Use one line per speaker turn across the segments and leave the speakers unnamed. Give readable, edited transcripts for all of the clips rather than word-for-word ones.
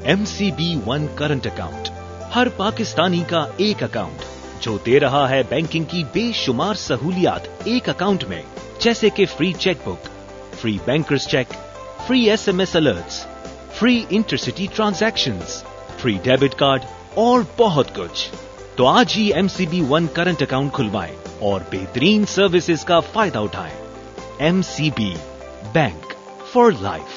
MCB1 current account, हर पाकिस्तानी का एक account जो दे रहा है बैंकिंग की बेशुमार सहूलियात एक अकाउंट में, जैसे कि free chequebook, free bankers check, free SMS alerts, free intercity transactions, free debit card और बहुत कुछ। तो आज ही MCB1 करंट अकाउंट खुलवाएं और बेहतरीन सर्विसेज का फायदा उठाएं। MCB bank for life.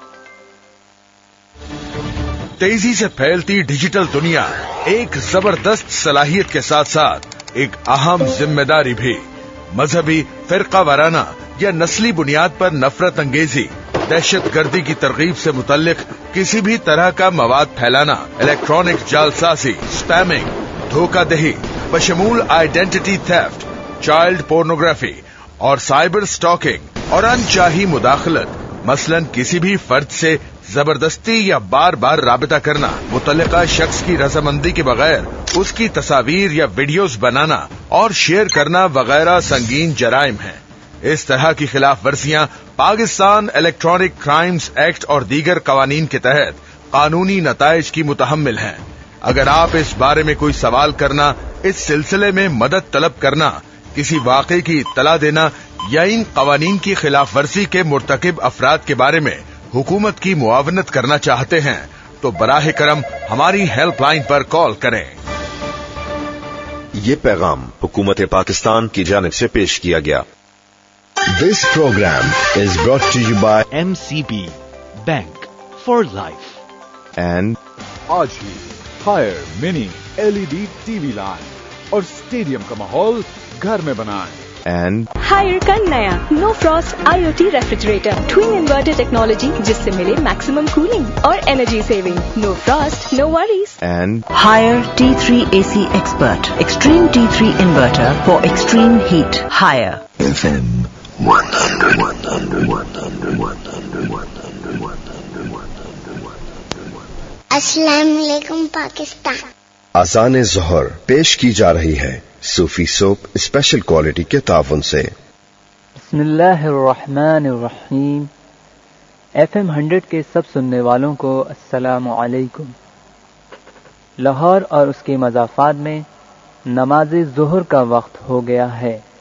तेजी से फैलती डिजिटल दुनिया एक जबरदस्त सलाहियत के साथ साथ एक अहम जिम्मेदारी भी। मजहबी, फिरका वाराना या नस्ली बुनियाद पर नफरत अंगेजी, दहशत गर्दी की तरगीब से मुतल्लिक किसी भी तरह का मवाद फैलाना, इलेक्ट्रॉनिक जालसाजी, spamming, धोखाधही, बशमूल identity theft, child pornography और साइबर स्टॉकिंग और अनचाही मुदाखलत, मसलन किसी भी फर्द से जबरदस्ती या बार बार राबिता करना, मुतल्लिका शख्स की रजामंदी के बगैर उसकी तस्वीर या वीडियोस बनाना और शेयर करना वगैरह संगीन जराइम हैं। इस तरह की खिलाफ वर्जियां पाकिस्तान इलेक्ट्रॉनिक क्राइम्स एक्ट और दीगर कवानीन के तहत कानूनी नताइज की मुतहम्मिल हैं। अगर आप इस बारे में कोई सवाल करना, इस सिलसिले में मदद तलब करना, किसी वाक़े की इत्तला देना या इन कवानीन की खिलाफ वर्जी के मुर्तकिब अफराद के बारे में हुकूमत की मुआवनत करना चाहते हैं तो बराह करम हमारी हेल्पलाइन पर कॉल करें।
ये पैगाम हुकूमत पाकिस्तान की जानिब से पेश किया गया।
This programme is brought to you bye
MCB bank for life
and
आज ही higher mini LED TV line और स्टेडियम का माहौल घर में बनाएं।
एंड
हायर का नया no Frost IoT refrigerator, twin inverter technology, जिससे मिले मैक्सिमम कूलिंग और energy saving. No Frost, no worries.
And
higher T3 AC expert, extreme T3 inverter for extreme heat. Higher
FM 100।
अस्सलाम वालेकुम पाकिस्तान।
आज़ान ज़ोहर पेश की जा रही है सूफी सोप स्पेशल क्वालिटी के ताउन से।
बिस्मिल्लाहिर्रहमानिर्रहीम। FM 100 के सब सुनने वालों को अस्सलामु अलैकुम। लाहौर और उसके मज़ाफ़ात में नमाज ज़ोहर का वक्त हो गया है।